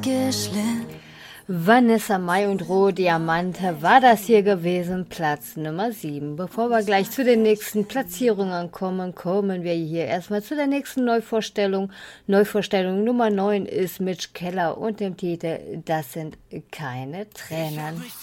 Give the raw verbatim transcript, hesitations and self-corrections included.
Vanessa Mai und Rohe Diamante war das hier gewesen, Platz Nummer sieben. Bevor wir gleich zu den nächsten Platzierungen kommen, kommen wir hier erstmal zu der nächsten Neuvorstellung. Neuvorstellung Nummer neun ist Mitch Keller und dem Titel Das sind keine Tränen.